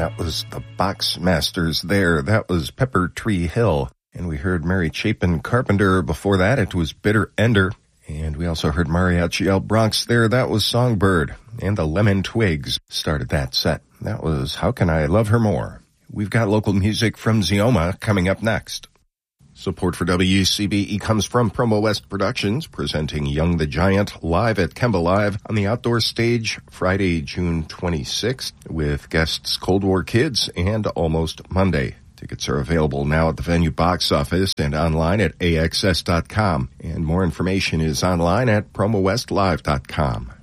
That was the Box Masters there. That was Pepper Tree Hill. And we heard Mary Chapin Carpenter. Before that, it was Bitter Ender. And we also heard Mariachi El Bronx there. That was Songbird. And the Lemon Twigs started that set. That was How Can I Love Her More. We've got local music from Zeoma coming up next. Support for WCBE comes from Promo West Productions, presenting Young the Giant live at Kemba Live on the outdoor stage Friday, June 26th, with guests Cold War Kids and Almost Monday. Tickets are available now at the venue box office and online at AXS.com. And more information is online at PromoWestLive.com.